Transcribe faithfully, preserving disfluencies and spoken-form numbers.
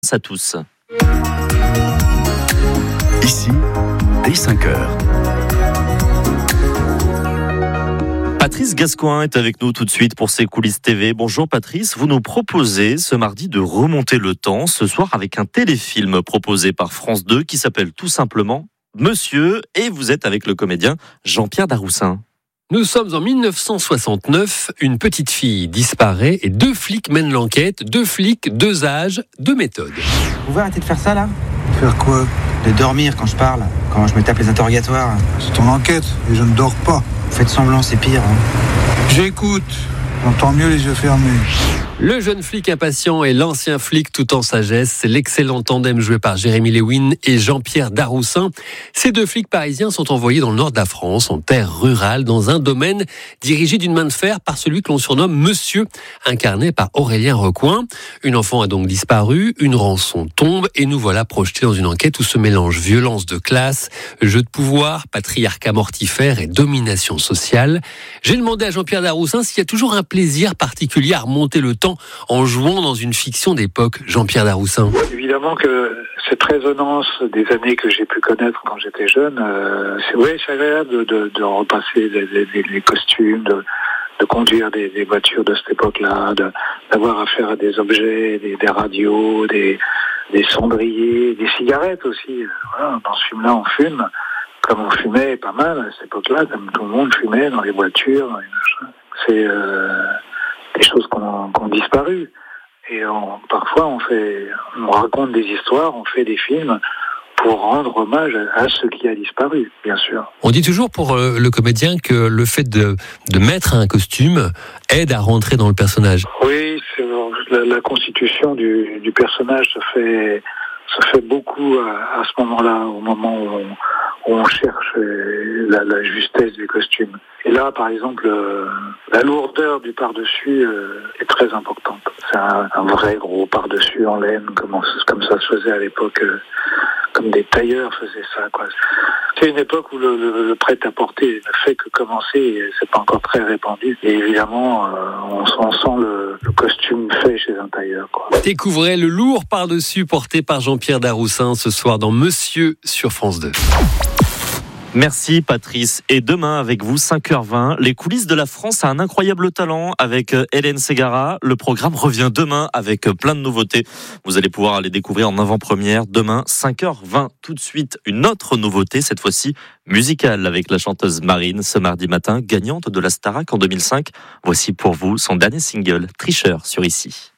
À tous. Ici, dès cinq heures. Patrice Gascoin est avec nous tout de suite pour ses coulisses T V. Bonjour Patrice, vous nous proposez ce mardi de remonter le temps, ce soir avec un téléfilm proposé par France deux qui s'appelle tout simplement Monsieur, et vous êtes avec le comédien Jean-Pierre Daroussin. Nous sommes en dix-neuf cent soixante-neuf, une petite fille disparaît et deux flics mènent l'enquête, deux flics, deux âges, deux méthodes. Vous pouvez arrêter de faire ça là ? Faire quoi ? De dormir quand je parle, quand je me tape les interrogatoires. C'est ton enquête et je ne dors pas. Vous faites semblant, c'est pire. Hein. J'écoute, j'entends mieux les yeux fermés. Le jeune flic impatient et l'ancien flic tout en sagesse, c'est l'excellent tandem joué par Jérémy Lewin et Jean-Pierre Daroussin. Ces deux flics parisiens sont envoyés dans le nord de la France, en terre rurale, dans un domaine dirigé d'une main de fer par celui que l'on surnomme Monsieur, incarné par Aurélien Recoing. Une enfant a donc disparu, une rançon tombe et nous voilà projetés dans une enquête où se mélangent violence de classe, jeu de pouvoir, patriarcat mortifère et domination sociale. J'ai demandé à Jean-Pierre Daroussin s'il y a toujours un plaisir particulier à remonter le temps en jouant dans une fiction d'époque. Jean-Pierre Daroussin. Évidemment que cette résonance des années que j'ai pu connaître quand j'étais jeune, euh, c'est, ouais, c'est agréable de, de, de repasser les, les, les costumes, de, de conduire des, des voitures de cette époque-là, de, d'avoir affaire à des objets, des, des radios, des, des cendriers, des cigarettes aussi. Voilà, dans ce film-là, on fume, comme on fumait pas mal à cette époque-là, comme tout le monde fumait dans les voitures, dans les machins. C'est euh, des choses qui ont, qui ont disparu. Et on, parfois, on fait, on raconte des histoires, on fait des films pour rendre hommage à ce qui a disparu, bien sûr. On dit toujours pour euh, le comédien que le fait de, de mettre un costume aide à rentrer dans le personnage. Oui, c'est, la, la constitution du, du personnage se fait, se fait beaucoup à, à ce moment-là, au moment où on, où on cherche la, la justesse des costumes. Et là, par exemple, euh, la lourdeur du par-dessus euh, est très importante. C'est un, un vrai gros par-dessus en laine, comme, on, comme ça se faisait à l'époque, euh, comme des tailleurs faisaient ça, quoi. C'est une époque où le, le, le prêt-à-porter ne fait que commencer, et c'est pas encore très répandu. Et évidemment, euh, on, on sent le, le costume fait chez un tailleur, quoi. Découvrez le lourd par-dessus porté par Jean-Pierre Daroussin ce soir dans Monsieur sur France deux. Merci Patrice. Et demain avec vous, cinq heures vingt, les coulisses de la France a un incroyable talent avec Hélène Ségara. Le programme revient demain avec plein de nouveautés. Vous allez pouvoir aller découvrir en avant-première demain, cinq heures vingt. Tout de suite, une autre nouveauté, cette fois-ci musicale avec la chanteuse Marine ce mardi matin, gagnante de la Starac en deux mille cinq. Voici pour vous son dernier single, Tricheur sur Ici.